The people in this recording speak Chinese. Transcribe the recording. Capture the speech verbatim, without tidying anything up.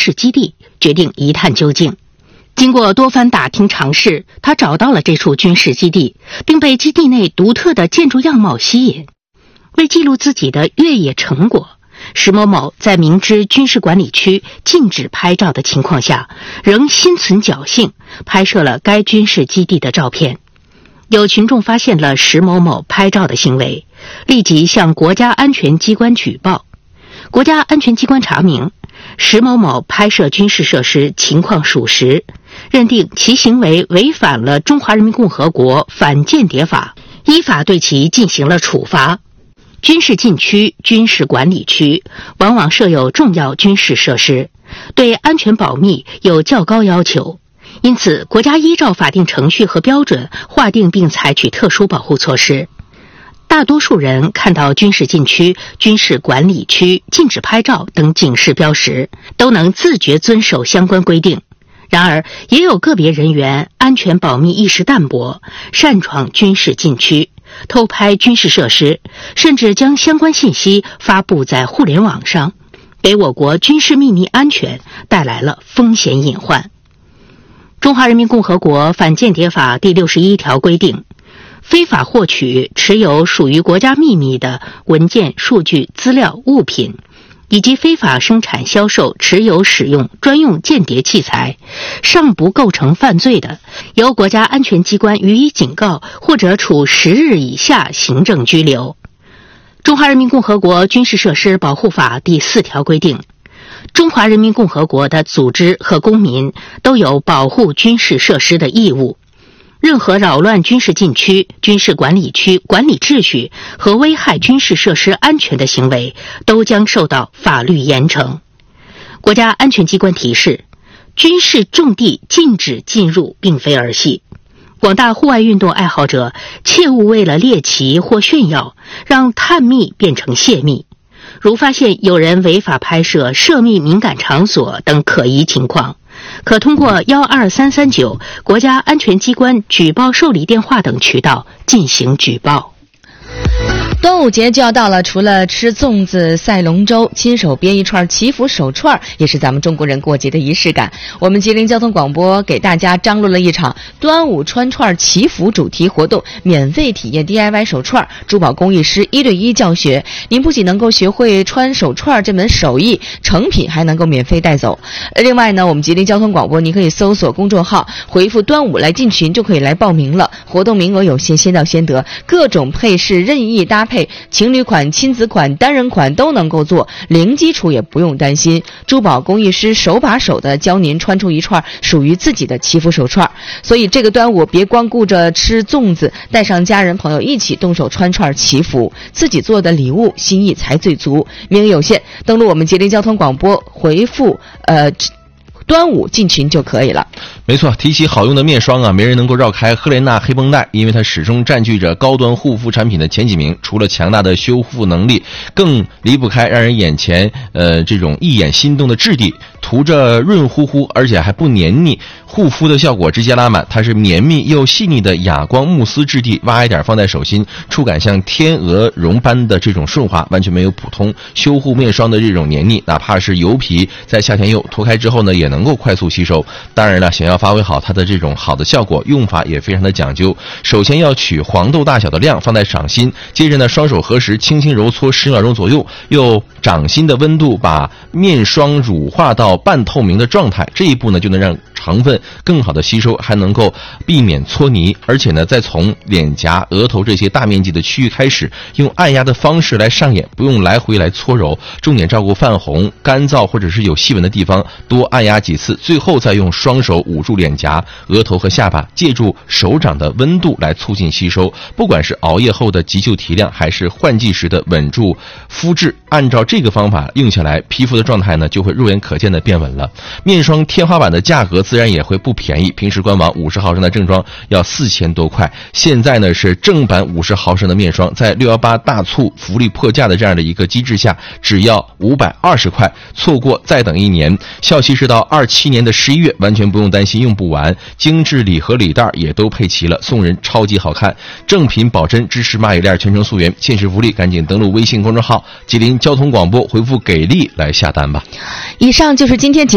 事基地，决定一探究竟。经过多番打听尝试，他找到了这处军事基地，并被基地内独特的建筑样貌吸引。为记录自己的越野成果，石某某在明知军事管理区禁止拍照的情况下，仍心存侥幸，拍摄了该军事基地的照片。有群众发现了石某某拍照的行为，立即向国家安全机关举报。国家安全机关查明，石某某拍摄军事设施情况属实，认定其行为违反了中华人民共和国反间谍法，依法对其进行了处罚。军事禁区、军事管理区往往设有重要军事设施，对安全保密有较高要求，因此国家依照法定程序和标准划定并采取特殊保护措施。大多数人看到军事禁区、军事管理区禁止拍照等警示标识，都能自觉遵守相关规定。然而，也有个别人员安全保密意识淡薄，擅闯军事禁区，偷拍军事设施，甚至将相关信息发布在互联网上，给我国军事秘密安全带来了风险隐患。中华人民共和国反间谍法第六十一条规定，非法获取、持有属于国家秘密的文件、数据、资料、物品，以及非法生产、销售、持有、使用专用间谍器材，尚不构成犯罪的，由国家安全机关予以警告或者处十日以下行政拘留。中华人民共和国军事设施保护法第四条规定，中华人民共和国的组织和公民都有保护军事设施的义务。任何扰乱军事禁区、军事管理区管理秩序和危害军事设施安全的行为，都将受到法律严惩。国家安全机关提示，军事重地禁止进入并非儿戏。广大户外运动爱好者切勿为了猎奇或炫耀，让探秘变成泄密。如发现有人违法拍摄涉密敏感场所等可疑情况，可通过一二三三九国家安全机关举报受理电话等渠道进行举报。 端午节就要到了，除了吃粽子、赛龙舟、亲手编一串祈福手串，也是咱们中国人过节的仪式感。我们吉林交通广播给大家张罗了一场端午穿串祈福主题活动，免费体验 D I Y 手串，珠宝工艺师一对一教学。您不仅能够学会穿手串这门手艺，成品还能够免费带走。另外呢，我们吉林交通广播，您可以搜索公众号，回复端午来进群，就可以来报名了。活动名额有限，先到先得，各种配饰任意搭配，情侣款、亲子款、单人款都能够做，零基础也不用担心。珠宝工艺师手把手的教您穿出一串属于自己的祈福手串。所以这个端午别光顾着吃粽子，带上家人朋友一起动手穿串祈福，自己做的礼物心意才最足。名额有限，登录我们吉林交通广播，回复呃端午进群就可以了。 没错，提起好用的面霜啊，没人能够绕开赫莲娜黑绷带，因为它始终占据着高端护肤产品的前几名。除了强大的修复能力，更离不开让人眼前呃这种一眼心动的质地，涂着润乎乎，而且还不黏腻，护肤的效果直接拉满。它是绵密又细腻的哑光慕斯质地，挖一点放在手心，触感像天鹅绒般的这种顺滑，完全没有普通修护面霜的这种黏腻。哪怕是油皮在夏天用，脱开之后呢，也能够快速吸收。当然了，想要发挥好它的这种好的效果，用法也非常的讲究。首先要取黄豆大小的量放在掌心，接着呢双手合十，轻轻揉搓十秒钟左右，用掌心的温度把面霜乳化到半透明的状态。这一步呢就能让成分更好的吸收，还能够避免搓泥。而且呢再从脸颊、额头这些大面积的区域开始，用按压的方式来上眼，不用来回来搓揉，重点照顾泛红、干燥或者是有细纹的地方，多按压几次，最后再用双手捂住脸颊、额头和下巴，借助手掌的温度来促进吸收。不管是熬夜后的急救提亮，还是换季时的稳住肤质，按照这个方法用下来，皮肤的状态呢就会肉眼可见的变稳了。面霜天花板的价格自然也会不便宜，平时官网五十毫升的正装要四千多块，现在呢是正版五十毫升的面霜，在六一八大促福利破价的这样的一个机制下，只要五百二十块，错过再等一年。效期是到二七年的十一月，完全不用担心用不完。精致礼盒礼袋也都配齐了，送人超级好看，正品保真，支持蚂蚁链全程溯源，限时福利，赶紧登录微信公众号吉林交通广播，回复给力来下单吧。 以上就是今天节